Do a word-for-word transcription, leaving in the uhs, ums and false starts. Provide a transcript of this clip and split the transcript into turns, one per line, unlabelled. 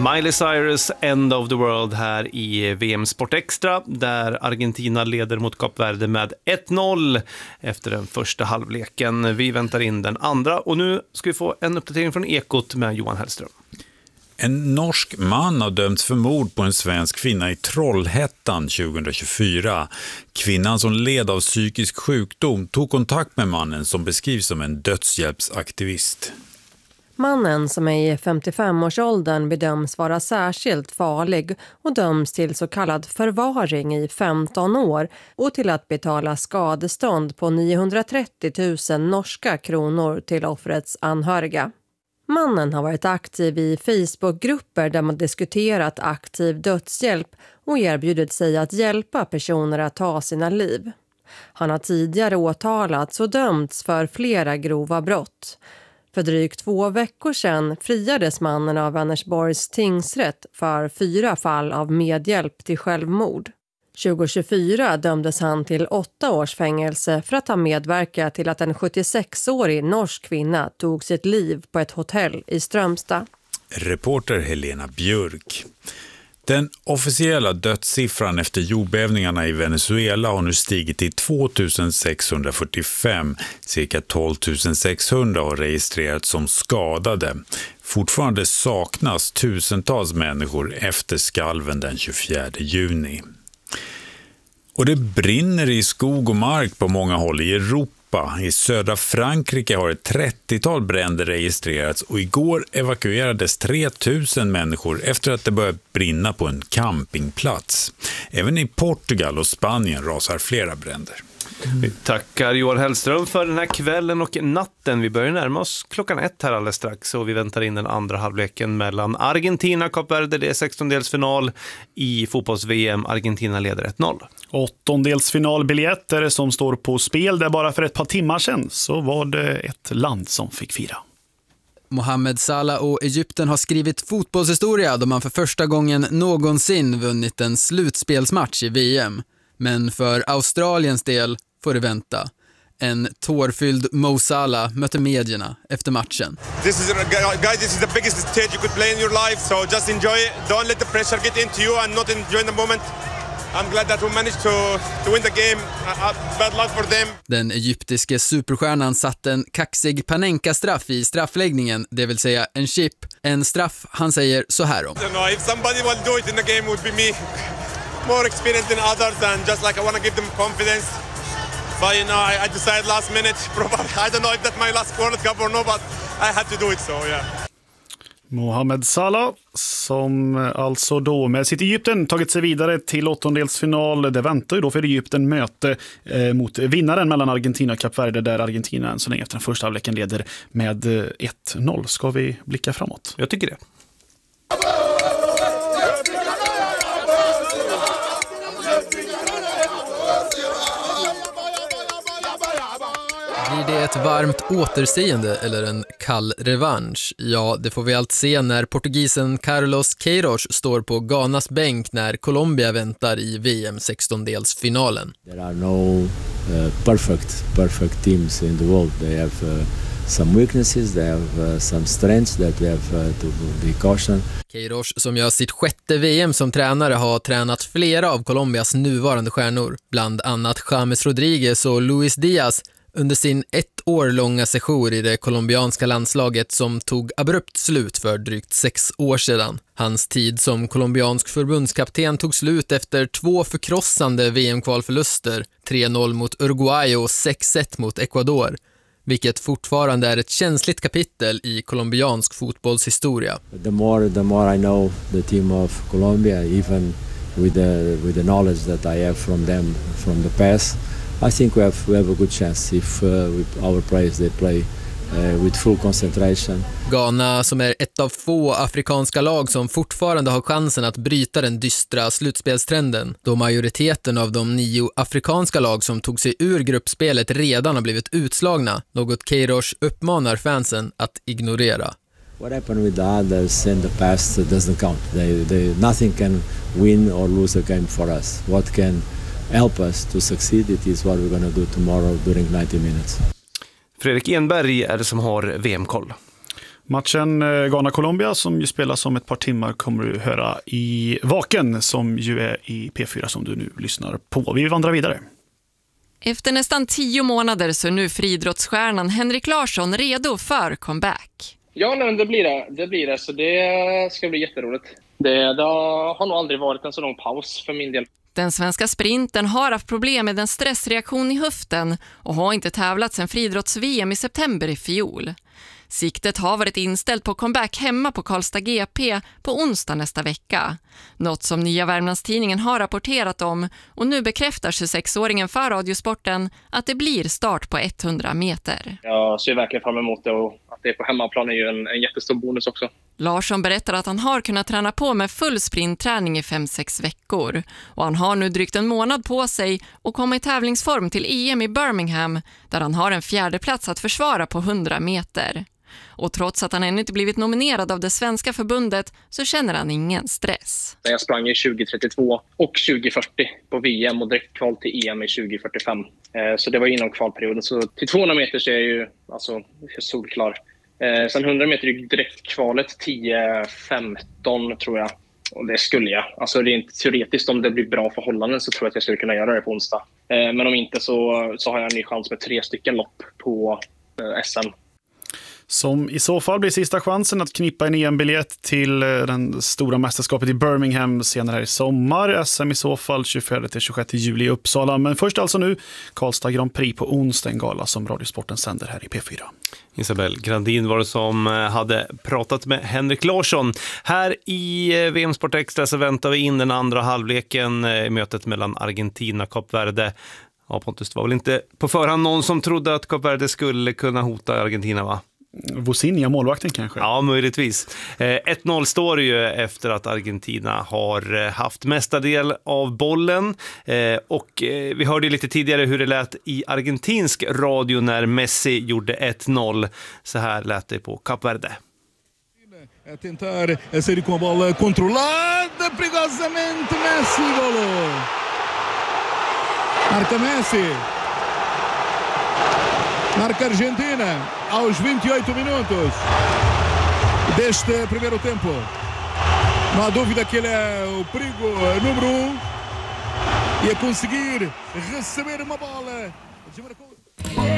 Miley Cyrus, End of the World här i V M Sport Extra, där Argentina leder mot Kap Verde med ett noll efter den första halvleken. Vi väntar in den andra och nu ska vi få en uppdatering från Ekot med Johan Hellström.
En norsk man har dömts för mord på en svensk kvinna i Trollhättan tjugohundratjugofyra. Kvinnan som led av psykisk sjukdom tog kontakt med mannen som beskrivs som en dödshjälpsaktivist.
Mannen, som är i femtiofem-årsåldern, bedöms vara särskilt farlig och döms till så kallad förvaring i femton år och till att betala skadestånd på niohundratrettio tusen norska kronor till offrets anhöriga. Mannen har varit aktiv i Facebookgrupper där man diskuterat aktiv dödshjälp och erbjudit sig att hjälpa personer att ta sina liv. Han har tidigare åtalats och dömts för flera grova brott. För drygt två veckor sedan friades mannen av Vänersborgs tingsrätt för fyra fall av medhjälp till självmord. tjugohundratjugofyra dömdes han till åtta års fängelse för att ha medverkat till att en sjuttiosexårig norsk kvinna tog sitt liv på ett hotell i Strömstad.
Reporter Helena Björk. Den officiella dödssiffran efter jordbävningarna i Venezuela har nu stigit till tvåtusen sexhundrafyrtiofem. Cirka tolv tusen sexhundra har registrerats som skadade. Fortfarande saknas tusentals människor efter skalven den tjugofjärde juni. Och det brinner i skog och mark på många håll i Europa. I södra Frankrike har ett trettiotal bränder registrerats och igår evakuerades tre tusen människor efter att det började brinna på en campingplats. Även i Portugal och Spanien rasar flera bränder.
Mm. Vi tackar Johan Hellström för den här kvällen och natten. Vi börjar närma oss klockan ett här alldeles strax och vi väntar in den andra halvleken mellan Argentina och Kap Verde. Det är sextondelsfinal i fotbolls-V M. Argentina leder ett noll.
Åttondelsfinalbiljetter som står på spel där bara för ett par timmar sedan så var det ett land som fick fira.
Mohamed Salah och Egypten har skrivit fotbollshistoria då man för första gången någonsin vunnit en slutspelsmatch i V M. Men för Australiens del får det vänta. En tårfylld Mo Salah möter medierna efter matchen.
This is guys, this is the biggest stage you could play in your life, so just enjoy it. Don't let the pressure get into you and not enjoy the moment. I'm glad that we managed to to win the game. Uh, bad luck for them. Den
egyptiske superstjärnan satte en kaxig Panenka-straff i straffläggningen, det vill säga en chip. En straff han säger så här om.
I don't know, if somebody will do it in the game would be me. More experienced than others and just like I want to give them confidence. But you know, I, I decided last minute, probably, I don't know if that's my last World Cup or no, but I had to do it, so yeah.
Mohamed Salah som alltså då med sitt Egypten tagit sig vidare till åttondelsfinal. Det väntar ju då för Egypten möte eh, mot vinnaren mellan Argentina och Kap Verde, där Argentina så länge efter den första halvleken leder med ett noll. Ska vi blicka framåt?
Jag tycker det.
Blir det ett varmt återseende eller en kall revansch? Ja, det får vi allt se när portugisen Carlos Queiroz står på Ghanas bänk när Colombia väntar i V M sextondelsfinalen.
There are no uh, perfect perfect teams in the world. They have uh, some weaknesses, they have uh, some strengths that we have uh, to be caution.
Queiroz, som gör sitt sjätte V M som tränare, har tränat flera av Colombias nuvarande stjärnor, bland annat James Rodriguez och Luis Diaz, under sin ett år långa sejour i det colombianska landslaget som tog abrupt slut för drygt sex år sedan. Hans tid som colombiansk förbundskapten tog slut efter två förkrossande V M-kvalförluster, tre noll mot Uruguay och sex ett mot Ecuador, vilket fortfarande är ett känsligt kapitel i colombiansk fotbollshistoria.
The more the more I know the team of Colombia, even with the with the knowledge that I have from them from the past, I think we have we have a good chance if uh, with our players they play uh, with full concentration.
Ghana, som är ett av få afrikanska lag som fortfarande har chansen att bryta den dystra slutspelstrenden, då majoriteten av de nio afrikanska lag som tog sig ur gruppspelet redan har blivit utslagna, något Queiroz uppmanar fansen att ignorera.
What happened with the others in the past doesn't count. They, they, nothing can win or lose a game for us. What can help us to succeed, it is what we're going to do tomorrow during ninety minutes.
Fredrik Enberg är det som har V M-koll.
Matchen Ghana-Colombia som ju spelas om ett par timmar kommer du höra i Vaken som ju är i P fyra som du nu lyssnar på. Vi vandrar vidare.
Efter nästan tio månader så är nu friidrottsstjärnan Henrik Larsson redo för comeback.
Ja, nej, det blir det. Det blir det, så det ska bli jätteroligt. Det, det har nog aldrig varit en så lång paus för min del.
Den svenska sprinten har haft problem med en stressreaktion i höften och har inte tävlat sedan friidrotts-V M i september i fjol. Siktet har varit inställt på comeback hemma på Karlstad G P på onsdag nästa vecka. Något som Nya Värmlandstidningen har rapporterat om, och nu bekräftar tjugosexåringen för Radiosporten att det blir start på hundra meter.
Jag ser verkligen fram emot det, och att det är på hemmaplan är ju en, en jättestor bonus också.
Larsson berättar att han har kunnat träna på med full sprintträning i fem sex veckor. Och han har nu drygt en månad på sig och kommer i tävlingsform till E M i Birmingham där han har en fjärde plats att försvara på hundra meter. Och trots att han ännu inte blivit nominerad av det svenska förbundet så känner han ingen stress.
Jag sprang i tjugo trettiotvå och tjugo fyrtio på V M och direkt kval till E M i tjugo fyrtiofem. Så det var inom kvalperioden. Så till tvåhundra meter så är jag ju alltså, solklar. Sen hundra meter är direkt kvalet tio femton tror jag. Och det skulle jag. Alltså det är inte teoretiskt, om det blir bra förhållanden så tror jag att jag skulle kunna göra det på onsdag. Men om inte så, så har jag en ny chans med tre stycken lopp på S M.
Som i så fall blir sista chansen att knippa en E M-biljett till den stora mästerskapet i Birmingham senare i sommar. S M i så fall tjugofjärde till tjugosjätte juli i Uppsala. Men först alltså nu Karlstad Grand Prix på onsdag, en gala som Radiosporten sänder här i P fyra.
Isabel Grandin var det som hade pratat med Henrik Larsson. Här i V M Sport Extra så väntar vi in den andra halvleken i mötet mellan Argentina och Kap Verde. Ja, Pontus, det var väl inte på förhand någon som trodde att Kap Verde skulle kunna hota Argentina, va?
Vosinha, målvakten kanske?
Ja, möjligtvis. ett noll står det ju efter att Argentina har haft mestadel av bollen. Och vi hörde lite tidigare hur det lät i argentinsk radio när Messi gjorde ett noll. Så här lät det på Kap Verde.
A tentar a sair com a bola controlada perigosamente. Messi, golo. Marca Messi. Marca Argentina aos vinte e oito minutos deste primeiro tempo. Não há dúvida que ele é o perigo número um e a conseguir receber uma bola.